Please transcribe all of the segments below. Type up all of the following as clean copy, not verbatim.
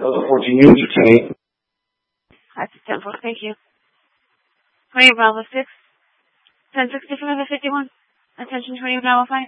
14 units, 10-8. That's 10-4, thank you. 20 Bravo 6, 1065 to 51. Attention 20 Bravo 5.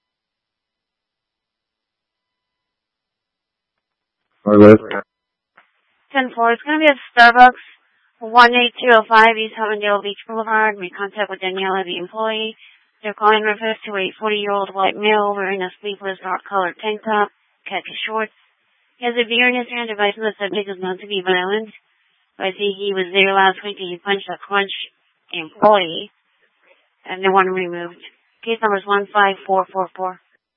All right. 10-4, it's going to be at Starbucks, 18205 East Hallandale Beach Boulevard. Make contact with Daniela, the employee. They're calling reference to a 40-year-old white male wearing a sleeveless dark-colored tank top, khaki shorts. He has a beer in his hand, advising the subject is known to be violent. I think he was there last week and he punched a Crunch employee, and they want him removed. Case number is 15444.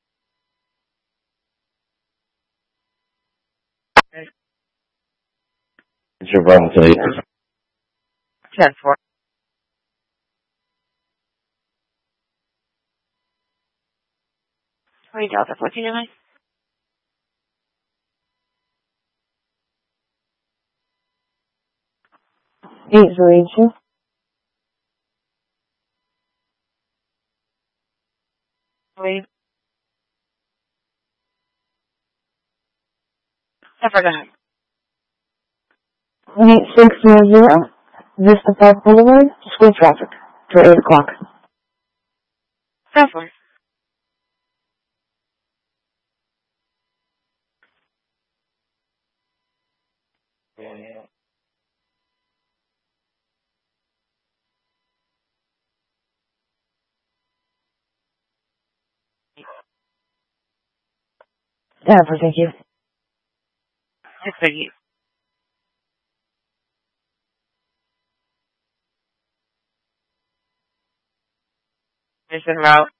It's your Bravo 8. 10-4. Delta 14, am I? Two. Wait. I forgot. 8600 Vista Park Boulevard, school traffic, till 8 o'clock. 10-4. Thank you. 638. Mission route.